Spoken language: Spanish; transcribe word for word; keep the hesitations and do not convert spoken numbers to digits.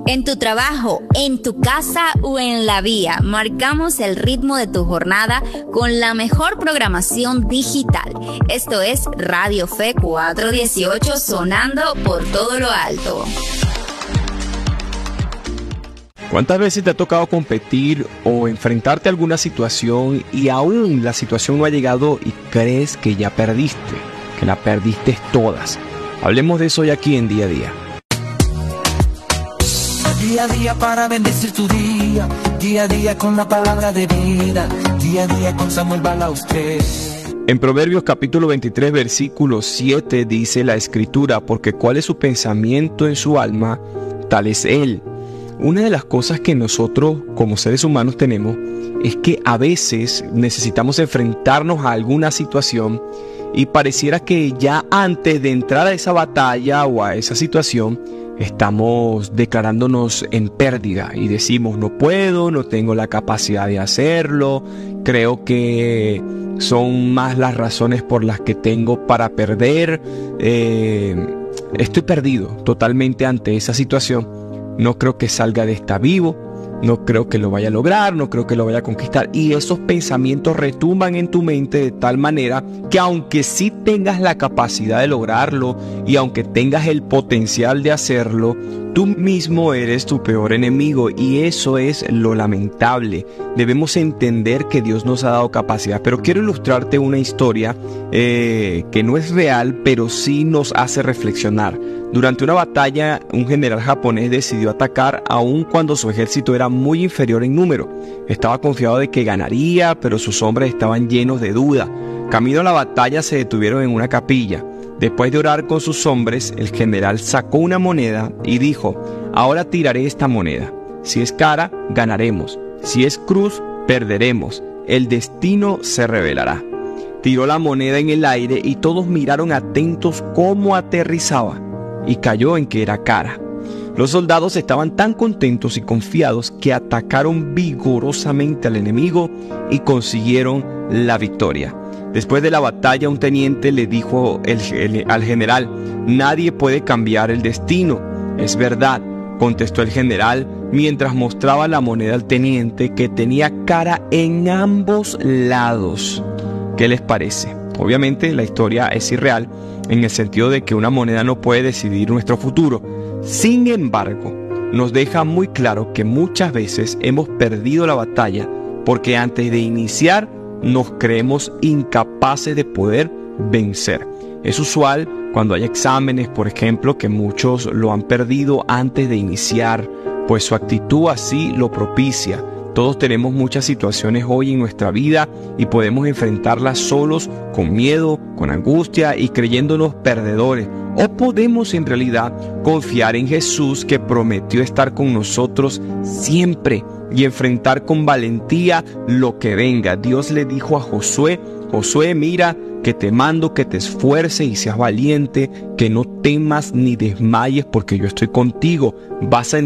En tu trabajo, en tu casa o en la vía, marcamos el ritmo de tu jornada con la mejor programación digital. Esto es Radio Fe cuatrocientos dieciocho, sonando por todo lo alto. ¿Cuántas veces te ha tocado competir o enfrentarte a alguna situación y aún la situación no ha llegado y crees que ya perdiste, que la perdiste todas? Hablemos de eso hoy aquí en Día a Día. Día a día para bendecir tu día, día a día con la palabra de vida, día a día con Samuel Balausted. En Proverbios capítulo veintitrés, versículo siete dice la Escritura: porque cuál es su pensamiento en su alma, tal es él. Una de las cosas que nosotros como seres humanos tenemos es que a veces necesitamos enfrentarnos a alguna situación y pareciera que ya antes de entrar a esa batalla o a esa situación estamos declarándonos en pérdida y decimos: no puedo, no tengo la capacidad de hacerlo, creo que son más las razones por las que tengo para perder, eh, estoy perdido totalmente ante esa situación, no creo que salga de esta vivo, no creo que lo vaya a lograr, no creo que lo vaya a conquistar. Y esos pensamientos retumban en tu mente de tal manera que aunque sí tengas la capacidad de lograrlo y aunque tengas el potencial de hacerlo, tú mismo eres tu peor enemigo, y eso es lo lamentable. Debemos entender que Dios nos ha dado capacidad. Pero quiero ilustrarte una historia eh, que no es real, pero sí nos hace reflexionar. Durante una batalla, un general japonés decidió atacar aun cuando su ejército era muy inferior en número. Estaba confiado de que ganaría, pero sus hombres estaban llenos de duda. Camino a la batalla se detuvieron en una capilla. Después de orar con sus hombres, el general sacó una moneda y dijo: ahora tiraré esta moneda. Si es cara, ganaremos. Si es cruz, perderemos. El destino se revelará. Tiró la moneda en el aire y todos miraron atentos cómo aterrizaba, y cayó en que era cara. Los soldados estaban tan contentos y confiados que atacaron vigorosamente al enemigo y consiguieron la victoria. Después de la batalla, un teniente le dijo el, el, al general: nadie puede cambiar el destino. Es verdad, contestó el general mientras mostraba la moneda al teniente, que tenía cara en ambos lados. ¿Qué les parece? Obviamente la historia es irreal en el sentido de que una moneda no puede decidir nuestro futuro. Sin embargo, nos deja muy claro que muchas veces hemos perdido la batalla porque antes de iniciar nos creemos incapaces de poder vencer. Es usual cuando hay exámenes, por ejemplo, que muchos lo han perdido antes de iniciar, pues su actitud así lo propicia. Todos tenemos muchas situaciones hoy en nuestra vida y podemos enfrentarlas solos, con miedo, con angustia y creyéndonos perdedores. O podemos en realidad confiar en Jesús, que prometió estar con nosotros siempre y enfrentar con valentía lo que venga. Dios le dijo a Josué: Josué, mira que te mando que te esfuerces y seas valiente, que no temas ni desmayes porque yo estoy contigo. Vas a